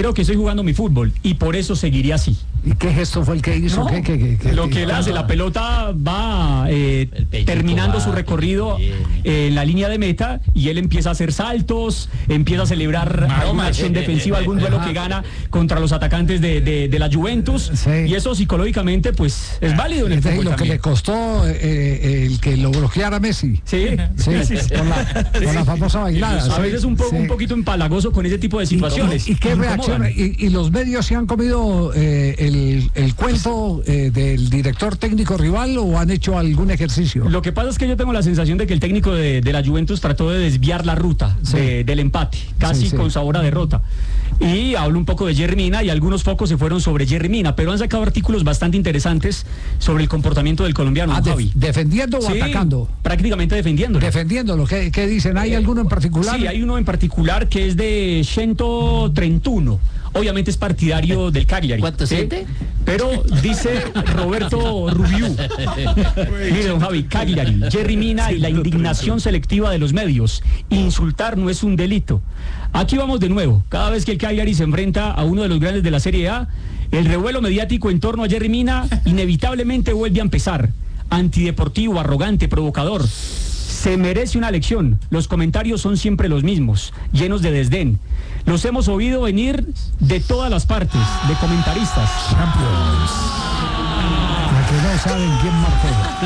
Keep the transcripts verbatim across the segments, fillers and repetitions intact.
creo que estoy jugando mi fútbol y por eso seguiría así. ¿Y qué gesto fue el que hizo? No, ¿Qué, qué, qué, qué, lo que él hace, la pelota va eh, terminando va, su recorrido eh, en la línea de meta y él empieza a hacer saltos, empieza a celebrar Maroma, alguna acción eh, defensiva, eh, algún duelo eh, que gana contra los atacantes de, de, de la Juventus, sí. Y eso psicológicamente pues es válido en el fútbol. Lo también. Que le costó eh, el que lo bloqueara Messi. Sí, sí, sí, sí. Con, la, con sí. la famosa bailada. A veces un, po sí. un poquito empalagoso con ese tipo de situaciones. ¿Y, y qué reacción? ¿Y, y los medios se han comido eh, el, el cuento eh, del director técnico rival o han hecho algún ejercicio? Lo que pasa es que yo tengo la sensación de que el técnico de, de la Juventus trató de desviar la ruta sí. de, del empate, casi sí, sí. con sabor a derrota. Y hablo un poco de Yerry Mina y algunos focos se fueron sobre Yerry Mina, pero han sacado artículos bastante interesantes sobre el comportamiento del colombiano. Ah, de, ¿Defendiendo o sí, atacando? Prácticamente defendiéndolo. Defendiéndolo, ¿qué, qué dicen? ¿Hay eh, alguno en particular? Sí, hay uno en particular que es de ciento treinta y uno. Obviamente es partidario del Cagliari. ¿Cuánto ¿sí? siente? Pero dice Roberto Rubiú. Mire, don Javi, Cagliari, Yerry Mina y la indignación selectiva de los medios. Insultar no es un delito. Aquí vamos de nuevo. Cada vez que el Cagliari se enfrenta a uno de los grandes de la Serie A, el revuelo mediático en torno a Yerry Mina inevitablemente vuelve a empezar. Antideportivo, arrogante, provocador. Se merece una lección. Los comentarios son siempre los mismos, llenos de desdén. Los hemos oído venir de todas las partes, de comentaristas. Champions. La que no saben quién marcó.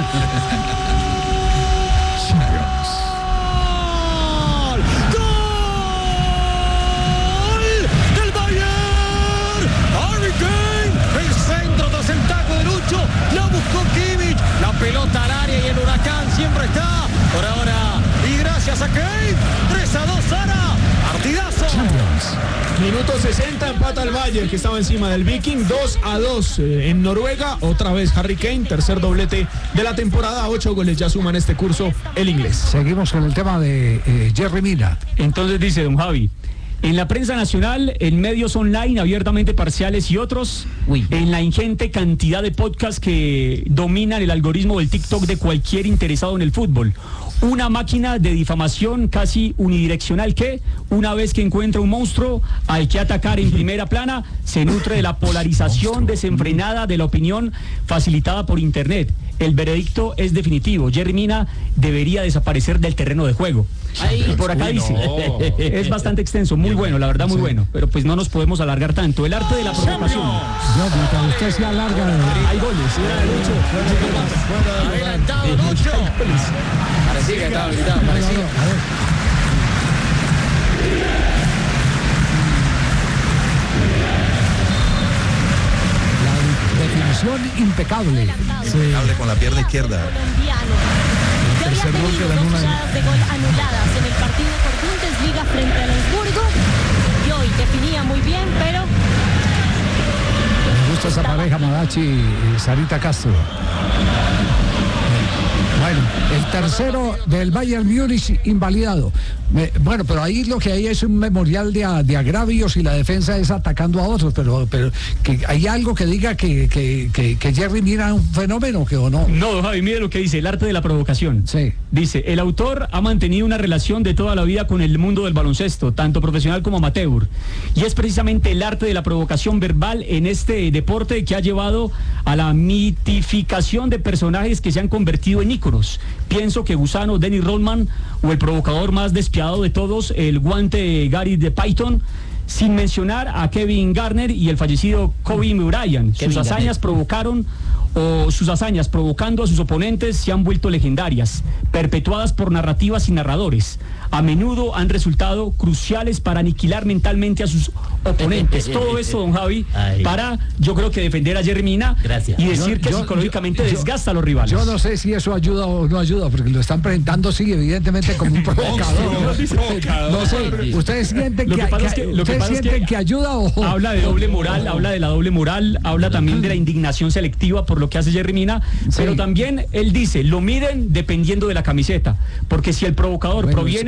Champions. ¡Gol! ¡Del Bayern! ¡Harry Kane! El centro tras el taco de Lucho. La buscó Kimmich. La pelota al área y el Huracán siempre está. Por ahora, y gracias a Kane, tres a dos, Sara, partidazo. Champions. Minuto sesenta, empata el Bayern, que estaba encima del Viking, dos a dos eh, en Noruega. Otra vez Harry Kane, tercer doblete de la temporada, ocho goles ya suman este curso el inglés. Seguimos con el tema de eh, Yerry Mina. Entonces dice don Javi, en la prensa nacional, en medios online abiertamente parciales y otros, Uy. en la ingente cantidad de podcasts que dominan el algoritmo del TikTok de cualquier interesado en el fútbol. Una máquina de difamación casi unidireccional que, una vez que encuentra un monstruo al que atacar en primera plana, se nutre de la polarización desenfrenada de la opinión facilitada por internet. El veredicto es definitivo. Yerry Mina debería desaparecer del terreno de juego. Ay, y por acá uy, dice, no. Es bastante extenso, muy bueno, la verdad muy sí. bueno, pero pues no nos podemos alargar tanto. El arte de la provocación. No, mientras usted se alarga, hay goles. Adelantado Lucho. Parecía que estaba habilitado, parecía. La definición impecable. Impecable sí. con la pierna izquierda. El tercer gol que ganó una de gol anuladas en el partido por Bundesliga frente al Augsburgo y hoy definía muy bien, pero me gusta esa pareja Madachi y Sarita Castro. Bueno, el tercero del Bayern Múnich invalidado. Me, bueno, pero ahí lo que hay es un memorial de, de agravios y la defensa es atacando a otros, pero, pero que hay algo que diga que, que, que, que Yerry Mina es un fenómeno, que o no. No, Javi, mire lo que dice, el arte de la provocación. Sí. Dice, el autor ha mantenido una relación de toda la vida con el mundo del baloncesto, tanto profesional como amateur. Y es precisamente el arte de la provocación verbal en este deporte que ha llevado a la mitificación de personajes que se han convertido en íconos. Pienso que Gusano, Dennis Rodman o el provocador más despiadado de todos, el guante Gary de Python, sin mencionar a Kevin Garnett y el fallecido Kobe Bryant. Sus hazañas provocaron o sus hazañas provocando a sus oponentes se han vuelto legendarias, perpetuadas por narrativas y narradores. A menudo han resultado cruciales para aniquilar mentalmente a sus oponentes. Todo eso, don Javi, Ay. para, yo creo que defender a Yerry Mina y decir yo, que yo, psicológicamente yo, desgasta a los rivales. Yo no sé si eso ayuda o no ayuda, porque lo están presentando, sí, evidentemente como un provocador. No sé, ¿ustedes sienten que, que, que, lo ¿ustedes que, sienten es que, que ayuda o...? Habla de doble moral, habla de la doble moral, habla también de la indignación selectiva por lo que hace Yerry Mina, sí. pero también él dice, lo miden dependiendo de la camiseta, porque si el provocador bueno, proviene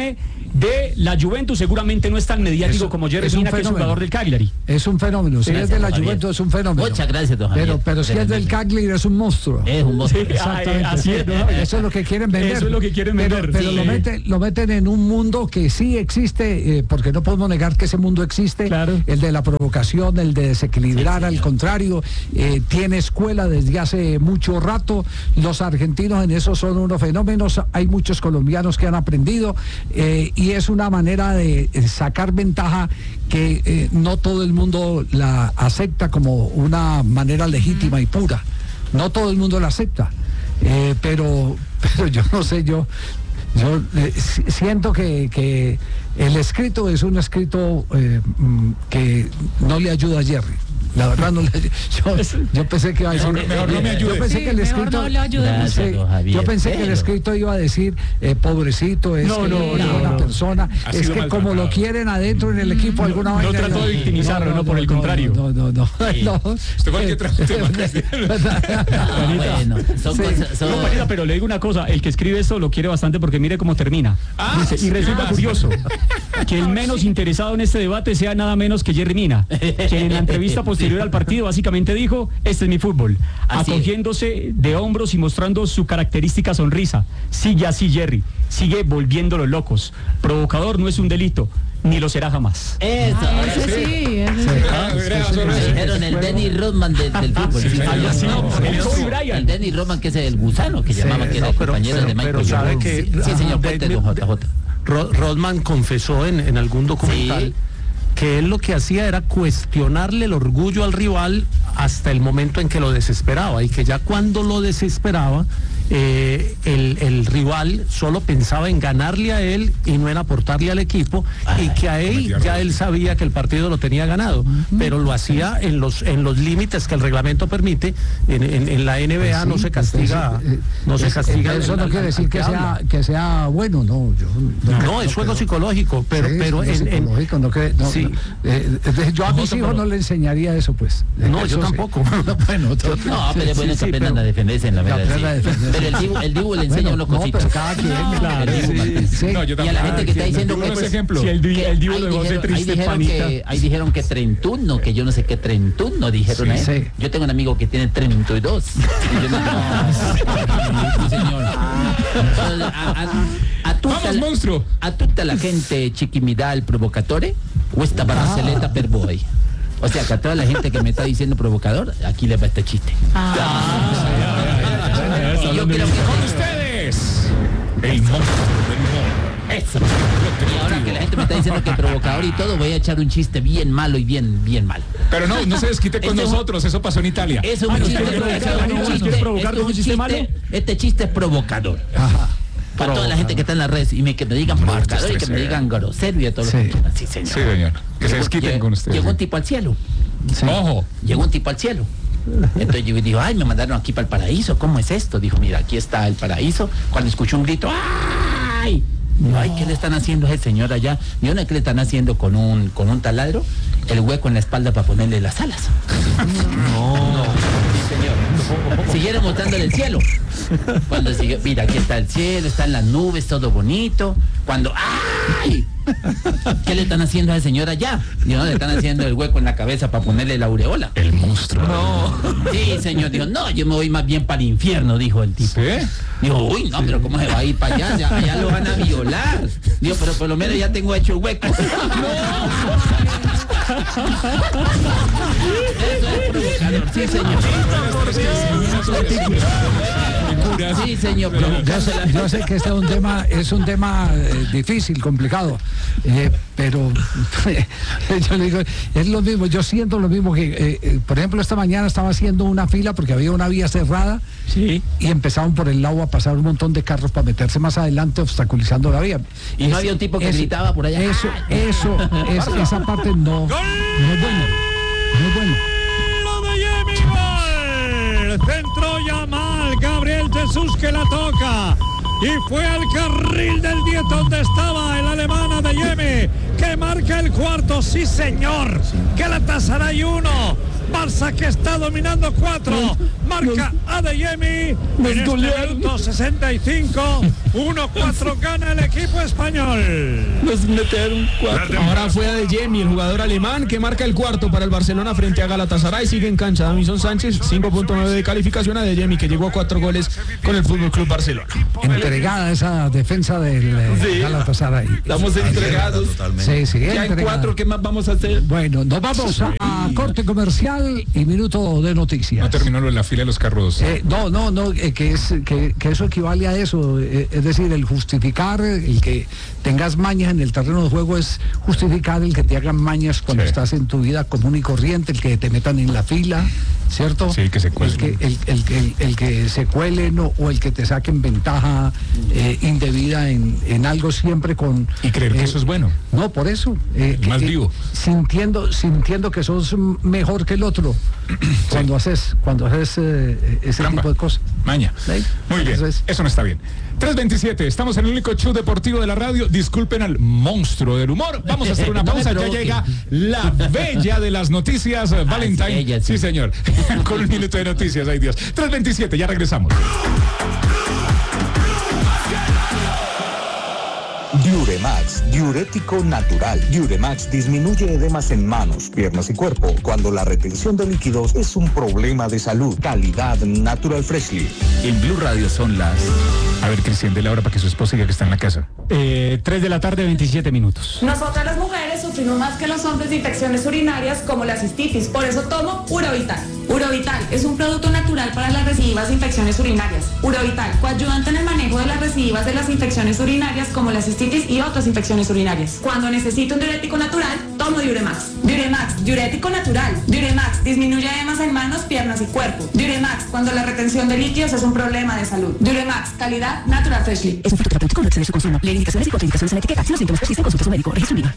de la Juventus, seguramente no es tan mediático Es- como Jerry es un Mina, que es fenómeno. jugador del Cagliari. Es un fenómeno. Si Gracias, es de la don Javier. Juventus es un fenómeno. Muchas gracias, don Javier. Pero, pero si es del Cagliari es un monstruo. Es un monstruo. Sí, ah, eh, Exactamente. así es, ¿no? Eso es lo que quieren vender. Eso es lo que quieren Pero- vender, Pero, sí. lo, meten, lo meten en un mundo que sí existe, eh, porque no podemos negar que ese mundo existe. Claro. El de la provocación, el de desequilibrar, al contrario, eh, tiene escuela desde hace mucho rato. Los argentinos en eso son unos fenómenos. Hay muchos colombianos que han aprendido eh, y es una manera de eh, sacar ventaja que eh, no todo el mundo la acepta como una manera legítima y pura. No todo el mundo la acepta. Eh, pero, pero yo no sé, yo, yo eh, si- siento que, que el escrito es un escrito eh, mm, que no le ayuda a Jerry. La verdad no le yo, yo pensé que iba a decir Mejor- mejor no me ayude. yo pensé Sí, que el mejor escrito no le ayudemos. Gracias, sí, don Javier, yo pensé que el pero- escrito iba a decir eh, pobrecito es No, que no, es no, una no. persona Ha es sido que como maltratado. lo quieren adentro en el equipo alguna No vaina trató de victimizarlo, no, por el contrario. no no no, no. Usted cualquier tra- tema que- Ah, bueno, son Sí. cosas. son- Compañera, pero le digo una cosa, el que escribe esto lo quiere bastante porque mire cómo termina. Ah, Dice, y resulta ah, curioso que el menos interesado en este debate sea nada menos que Jerry Mina, quien en la entrevista posterior al partido básicamente dijo, este es mi fútbol, Así es. acogiéndose de hombros y mostrando su característica sonrisa. Sigue así Jerry, sigue volviéndolo locos. Provocador no es un delito, ni lo será jamás. Eso, Ah, ahora ese sí. sí, ese sí. Ah, mira, solo Me eso. dijeron el Denny Rodman de- del fútbol. sí, Algo señor. así, No, el no, Kobe El Bryant. Denny Rodman, que es el gusano, que llamaba que era no, el pero- compañero pero- de Michael pero sabe Jordan. que- Sí, sí, señor, de- cuente, de- don J J. Ro- Rodman confesó en, en algún documental Sí. que él lo que hacía era cuestionarle el orgullo al rival hasta el momento en que lo desesperaba y que ya cuando lo desesperaba eh, el, el rival solo pensaba en ganarle a él y no en aportarle al equipo y que a él ya él sabía que el partido lo tenía ganado, pero lo hacía en los en los límites que el reglamento permite. En, en- en la N B A Pues no sí, se pues, castiga, pues, eh, no se es- castiga. eso al- no al- quiere al decir que sea habla. que sea bueno, no, yo No, es juego creo. psicológico, pero, Sí, pero es en, en- psicológico, no cre- no, sí. no, eh, eh, yo a mis hijos no le enseñaría eso, pues. No, yo Eso sí. tampoco. Bueno, to- No, pero es bueno sí, que sí, aprendan pero- a defenderse en la que verdad. aprendan a sí. defenderse. Pero el Dibu, el Dibu le enseña Bueno, unos no, cositos. pero cada quien, No, claro, el Dibu sí, Martínez. sí. No, yo Y a la gente que está diciendo Uno que, es pues, ejemplo. Si el, di- que el Dibu ahí luego se dijeron, ahí triste, dijeron panita. que ahí dijeron que trentuno, que yo no sé qué trentuno dijeron, Sí, ¿eh? sí. Yo tengo un amigo que tiene treinta y dos. Y yo no- Sí, señor. Entonces, a- a- a tutta Vamos, la- monstruo. A tutta la gente chiquimidal provocatore, o esta baraceleta per boy. O sea, que a toda la gente que me está diciendo provocador, aquí le va este chiste. Y yo creo que Con ustedes, el monstruo del humor. eso. Y ahora que la gente me está diciendo que provocador y todo, voy a echar un chiste bien malo y bien, bien malo. Pero no, no se desquite con Este es un- nosotros, eso pasó en Italia. Es un Ah, ¿no chiste quiere provocar, provocador. no, un no chiste- quiere provocar este con un es chiste malo? Este chiste es provocador. Ajá. Para toda la gente que está en las redes y me, que me digan provocador y que me sí. digan grosero y a todos Sí. los que quieran. Sí, señor. Sí, señor. Que se Llegó- desquiten llegó- con ustedes. Llegó un tipo al cielo. Ojo. Llegó un tipo al cielo. Entonces yo digo, ay, me mandaron aquí para el paraíso, ¿cómo es esto? Dijo, mira, aquí está el paraíso. Cuando escuchó un grito, ¡ay! Digo, ay, ¿qué le están haciendo a ese señor allá? Digo, ¿no es que le están haciendo con un, con un taladro? El hueco en la espalda para ponerle las alas. No. Sí, señor. Siguieron mostrándole el cielo. Cuando siguió, mira, aquí está el cielo, están las nubes, todo bonito. Cuando, ¡ay! ¿Qué le están haciendo a ese señor allá? Digo, no, le están haciendo el hueco en la cabeza para ponerle la aureola. El monstruo. Sí, señor, dijo, no, yo me voy más bien para el infierno, dijo el tipo. ¿Sí? Dijo, uy, no, pero ¿cómo se va a ir para allá? Ya, allá lo van a violar. Digo, pero por lo menos ya tengo hecho el hueco. Eso es provocador, sí, señor. Sí, señor, Yo provocador. sé, yo sé que este es un tema, es un tema eh, difícil, complicado, eh, pero yo le digo, es lo mismo, yo siento lo mismo que, eh, eh, por ejemplo, esta mañana estaba haciendo una fila porque había una vía cerrada Sí. y empezaron por el lado a pasar un montón de carros para meterse más adelante, obstaculizando la vía. Y no había un tipo que gritaba por allá. Eso, eso, es, esa parte no, no es bueno, no es bueno. Lo de Yemi, gol. Centro Yamal, Gabriel Jesús que la toca. Y fue al carril del diez donde estaba el alemana de Yemi, que marca el cuarto, sí señor. Que la Galatasaray uno, Barça que está dominando cuatro. Marca Adeyemi en este minuto sesenta y cinco. uno cuatro gana el equipo español. Nos metieron cuatro. Ahora fue Adeyemi, el jugador alemán, que marca el cuarto para el Barcelona frente a Galatasaray. Sigue en cancha Davinson Sánchez, cinco punto nueve de calificación. Adeyemi, que llegó a cuatro goles con el Fútbol Club Barcelona. Entregada esa defensa del sí, Galatasaray. Estamos entregados. Sí, sí, ya hay cuatro, ¿qué más vamos a hacer? Bueno, nos vamos a, a corte comercial y minuto de noticias. No terminó lo de la fila de los carros. Eh, no, no, no, eh, que, es, que, que eso equivale a eso. Eh, es decir, el justificar, el que tengas mañas en el terreno de juego es justificar el que te hagan mañas cuando sí. estás en tu vida común y corriente, el que te metan en la fila, ¿cierto? Sí, que se cuelen. El que, el, el, el, el que se cuelen o, o el que te saquen ventaja eh, indebida en, en algo siempre con... Y creer que eh, eso es bueno. No, por eso. Eh, Más que, vivo. Eh, sintiendo, sintiendo que sos mejor que el otro sí. cuando haces, cuando haces eh, ese Trampa. tipo de cosas. Maña. ¿Sí? Muy bien, Entonces, eso no está bien. tres veintisiete, estamos en el único show deportivo de la radio. Disculpen al monstruo del humor. Vamos a hacer una pausa. Ya llega la bella de las noticias, ah, Valentine. Sí, ella, sí. sí, señor. Con un minuto de noticias, ay Dios. tres veintisiete, ya regresamos. Diuremax, diurético natural. Diuremax disminuye edemas en manos, piernas y cuerpo cuando la retención de líquidos es un problema de salud. Calidad Natural Freshly. En Blue Radio son las... A ver, Cristian, de la hora para que su esposa diga que está en la casa. Eh, tres de la tarde, veintisiete minutos. Nosotras las mujeres sufrimos más que los hombres de infecciones urinarias como la cistitis. Por eso tomo Urovital. Urovital es un producto natural para las recidivas de infecciones urinarias. Urovital, coayudante en el manejo de las recidivas de las infecciones urinarias como la cistitis y otras infecciones urinarias. Cuando necesito un diurético natural, tomo Diuremax. Diuremax, diurético natural. Diuremax disminuye edemas en manos, piernas y cuerpo. Diuremax, cuando la retención de líquidos es un problema de salud. Diuremax, calidad Natural Freshly. Es un fitoterapéutico, no excede su consumo. Lee indicaciones y contraindicaciones en etiqueta. Si los síntomas persisten, consulte a su médico. Registro Viva.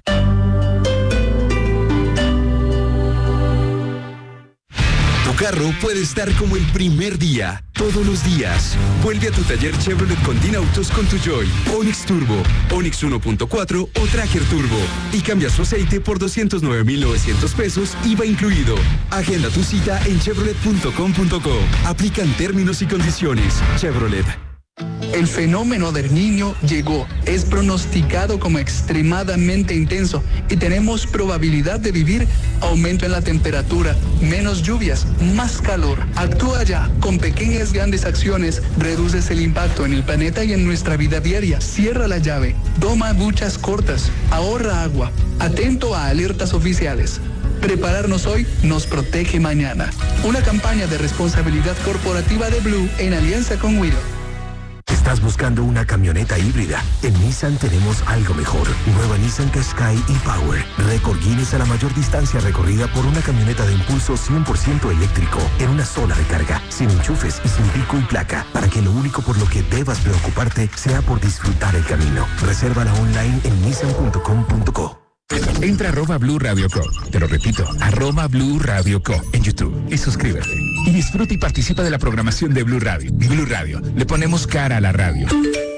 Tu carro puede estar como el primer día, todos los días. Vuelve a tu taller Chevrolet con Dinautos con tu Joy, Onix Turbo, Onix uno punto cuatro o Tracker Turbo. Y cambia su aceite por doscientos nueve mil novecientos pesos, I V A incluido. Agenda tu cita en chevrolet punto com punto co. Aplican términos y condiciones. Chevrolet. El fenómeno del Niño llegó, es pronosticado como extremadamente intenso y tenemos probabilidad de vivir aumento en la temperatura, menos lluvias, más calor. Actúa ya, con pequeñas grandes acciones, reduces el impacto en el planeta y en nuestra vida diaria. Cierra la llave, toma duchas cortas, ahorra agua, atento a alertas oficiales. Prepararnos hoy nos protege mañana. Una campaña de responsabilidad corporativa de Blue en alianza con Willow. ¿Estás buscando una camioneta híbrida? En Nissan tenemos algo mejor. Nueva Nissan Qashqai e-Power. Récord Guinness a la mayor distancia recorrida por una camioneta de impulso cien por ciento eléctrico en una sola recarga, sin enchufes y sin pico y placa, para que lo único por lo que debas preocuparte sea por disfrutar el camino. Resérvala online en nissan punto com punto co. Entra a arroba Blue Radio Co. Te lo repito, arroba Blue Radio Co. en YouTube y suscríbete. Y disfruta y participa de la programación de Blue Radio. Blue Radio, le ponemos cara a la radio.